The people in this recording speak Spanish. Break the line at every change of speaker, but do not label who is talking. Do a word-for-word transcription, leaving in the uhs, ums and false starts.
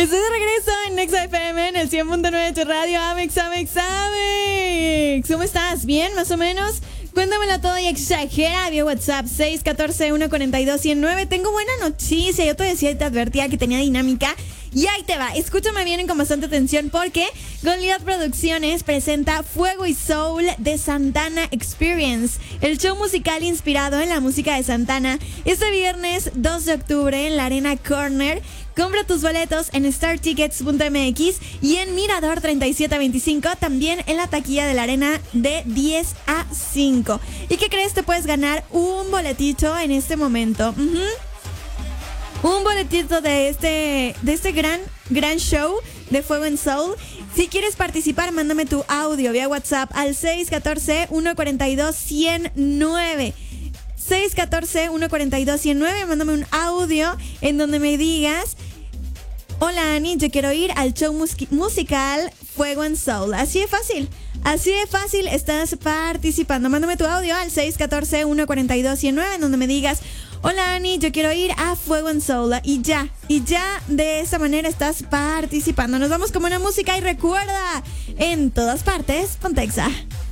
Estoy de regreso en Nexa F M en el cien punto nueve de tu radio. Amex, Amex, Amex. ¿Cómo estás? ¿Bien, más o menos? Cuéntamelo todo y exagera vía WhatsApp seis uno cuatro, uno cuatro dos, uno cero nueve. Tengo buena noticia. Yo te decía y te advertía que tenía dinámica. Y ahí te va. Escúchame bien y con bastante atención porque Goliath Producciones presenta Fuego y Soul de Santana Experience, el show musical inspirado en la música de Santana, este viernes dos de octubre en la Arena Corner. Compra tus boletos en star tickets punto m x y en Mirador treinta y siete veinticinco, también en la taquilla de la Arena de diez a cinco. ¿Y qué crees? Te puedes ganar un boletito en este momento. Uh-huh. Un boletito de este, de este gran, gran show de Fuego and Soul. Si quieres participar, mándame tu audio vía WhatsApp al seis uno cuatro, uno cuatro dos, uno cero nueve. seis uno cuatro, uno cuatro dos, uno cero nueve. Mándame un audio en donde me digas: hola Ani, yo quiero ir al show mus- musical Fuego and Soul. Así de fácil. Así de fácil estás participando. Mándame tu audio al seis uno cuatro, uno cuatro dos, uno cero nueve en donde me digas: hola Ani, yo quiero ir a Fuego and Soul. Y ya, y ya de esa manera estás participando. Nos vamos con una música y recuerda, en todas partes, Pontexa.